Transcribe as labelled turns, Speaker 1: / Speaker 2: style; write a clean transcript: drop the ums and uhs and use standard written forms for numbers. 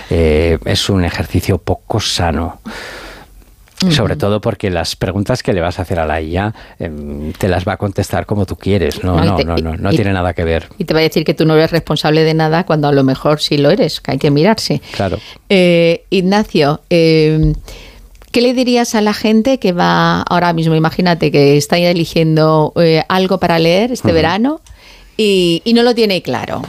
Speaker 1: es un ejercicio poco sano. Sobre todo porque las preguntas que le vas a hacer a la IA te las va a contestar como tú quieres. No tiene nada que ver.
Speaker 2: Y te va a decir que tú no eres responsable de nada cuando a lo mejor sí lo eres, que hay que mirarse.
Speaker 1: Claro.
Speaker 2: Ignacio, ¿qué le dirías a la gente que va ahora mismo? Imagínate que está eligiendo algo para leer este verano y no lo tiene claro.